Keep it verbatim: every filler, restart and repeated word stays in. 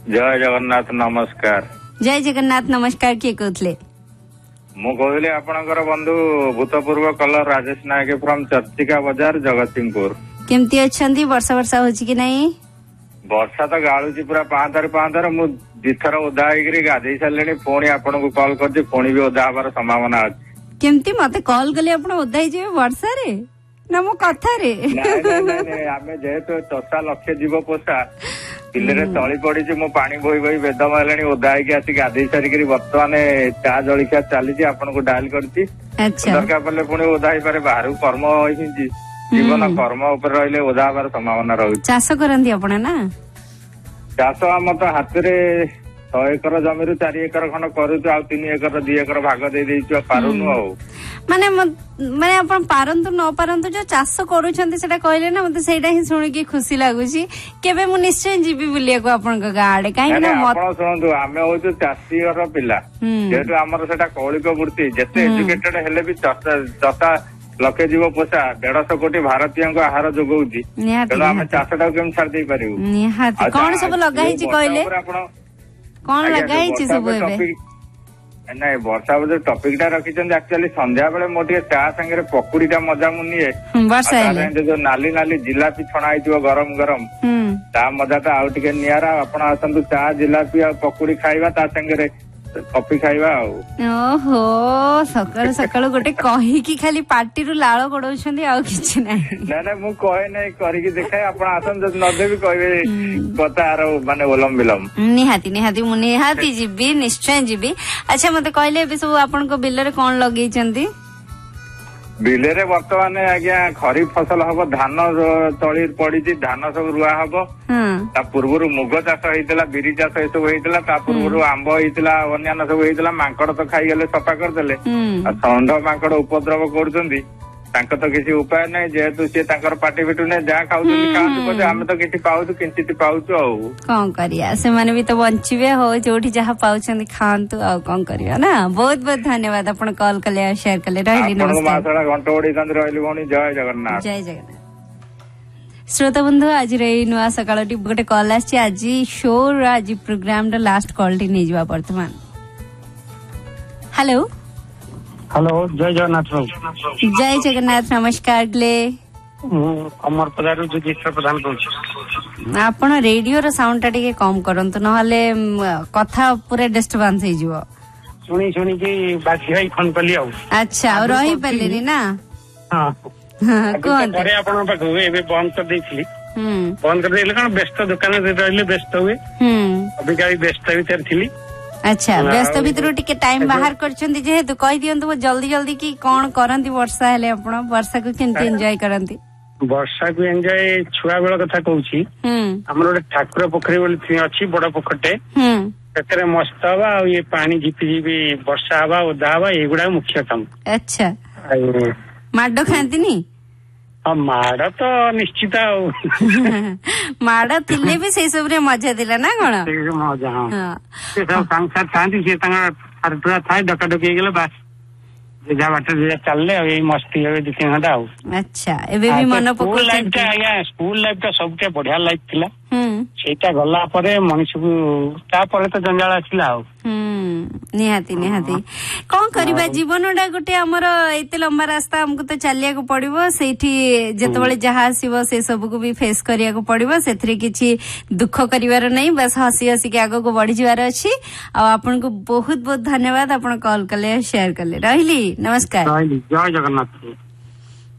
जय जगन्नाथ नमस्कार। जय जगन्नाथ नमस्कार। किए कहते मु कहली आपणकर बंधु भूतपूर्व colour Rajesh Nayak from Charchika बाजार जगतसिंहपुर। केमती अच्छी वर्षा वर्षा होची कि नहीं? वर्षा तो गाड़ुची पूरा पांचर पांचर मु दिथर ओदा होगी गाधे सारे पुणी आपन को कॉल कर पुणी भी ओदा हबार संभावना अच्छी। केमती मते कॉल कले आपण ओदा ही वर्षा रे ना मो कथा रे आमे जेहेतु चषा लक्ष्य जीव पोषा बिलरे तली पड़ी मो पानी बोई बोई बेदम है ओदा होगी आसी गाधे सारिक बर्तमान चा जलिखिया चली आपन को डायल करती दरकार पड़े पुणी ओदा पारे बाहर कर्म जीवन कर्म उपर रहिले ओदा हबार संभावना रही। चाष करती आपण ना? चाष आम तो हाथ में छह एकर जमी चार एकर खंड करूँ आ तीन एकर दी एकर भाग दे देइछु पारुनु आ माने माने आपण पारंतु न पारंतु जो चाष करूछंती सेटा कहले ना मते सेटा ही सुनि के खुशी लागुची। केबे मु निश्चय जीबी बुलिया को आपण का गाडे काहे ना आपण सुनंतु आमे होछु चासी घर पिला जेतु हमर सेटा कौलिक वृत्ति जते एजुकेटेड हेले भी चषा लक्षे जीव पोषा डेढ़ सौ कोटी भारतीय आहार जोगौची तेणु आम चाषटा केम छाड़ दे पारिबु निहाती। कोन सब लगाई छी कहले कोन लगाई छी सब एबे नहीं वर्षा बजे टॉपिक टा रखी एक्चुअली संध्या बेले मो टे चा संगे पकुड़ी टा मजा मु निए वर्षा जो नाली नाली जिलापी छणा आइथिबो गरम गरम ता मजा टा आउ टिके नियारा आपण आसंतु चा जिलापी आ पकुड़ी खाइबा ता संगे कॉफी खाइबा ओहो सकाळ सकाळ गोटे कही की खाली पार्टी रु लाळ गडौछंदी आ किछि नाही ना ना मु कहे नै करी की देखाय आपण आसन ज नदे भी कहबे कतार माने ओलम बिलम निहाती निहाती मु निहाती जीबी निश्चय जीबी। अच्छा मते कहले बे सब आपण को बिल रे कोन लगै छंती? बिले रे वर्तमान आज्ञा खरीफ फसल हम धान तली पड़ी धान सब रुआ हम ता पूर्व मुग चाष होता बिरी चाष ये सब होता ता पूर्व आंब होता अन्य सब होता मांकड़ तो खाईगले सफा करदे षंढ मांकड़ उपद्रव कर तो किसी उपाय नहीं जेहेतु सी पार्टी पिटू ने जहाँ खाऊ आम तो किसी पाऊ किंचित पाऊचु कौन करिया से माने भी तो बंचिबे हो जोठी जहाँ पाउछंदी खांतु आ कौन करिया ना। बहुत बहुत धन्यवाद आपण कॉल कले शेयर कले रहिली नमस्कार घंटा ओडी कांद रहिली भणी जय जगन्नाथ जय जगन्नाथ। श्रोता बंधु आज रे नुआ सकाळटी गोटे कॉल आछि आज शो आज programme the last call T नै जवा वर्तमान। हेलो हेलो जय जगन्नाथ जय जगन्नाथ नमस्कार ले अमर पदारू जुगेश्वर प्रधान कहूँ आपण रेडियो रो साउंड टा टिके कम करंतु नहले कथा पूरा डिस्टर्बेंस हे जिवो सुनी सुनी की बाकी भाई फोन कली आ अच्छा और रही पल्लेनी ना हां हां कोन अरे आपण पाखु एबे बंद कर देइछली हम बंद कर देले कण व्यस्त दुकान रे रहले व्यस्त हुए हम अभी गाई व्यस्त भीतर थिली। अच्छा व्यस्त भीतर टिके टाइम बाहर करछंती जेहेतु कहि दियंतु जल्दी जल्दी की कोन करंती वर्षा हेले आपण वर्षा को केनते एन्जॉय करंती? वर्षा को एन्जॉय छुआ बेला कथा कहूची हमर ओटे ठाकुर पोखरी बोली अछि बड़ पोखरटे सेतरे मस्त हवा आ ये पानी झिपी झिपी वर्षा हवा ओदा हवा एगुडा मुख्य काम। अच्छा माडो खांती नी? माड़ तो निश्चित माड़ थिले भी से सब रे मजा दिला ना कोन मजा हां से सब संसार शांति से तंगा थाए डका डकी गेले बस जहा बाटे जे चलले ए मस्ती होवे दिखे हदा। अच्छा एबे भी मन पको लाइफ का या स्कूल लाइफ का सबके बढ़िया लाइफ थिला हम सेटा गला परे मनुष्य को ता परे तो जंजाल आसिला आ हम निहाती निहाती कोन करबा जीवनडा गोटे हमर एते लंबा रास्ता हमको तो चलिया को पड़िबो सेठी जेतबेले जहा आसीबो से सब को भी फेस करिया को पड़िबो सेथरे किछि दुख करिवार नै बस हसी हसी के आगो को बढ़ी जिवार अछि आ आपन को बहुत बहुत धन्यवाद आपण कॉल कले शेयर कले रहिली नमस्कार जय जगन्नाथ।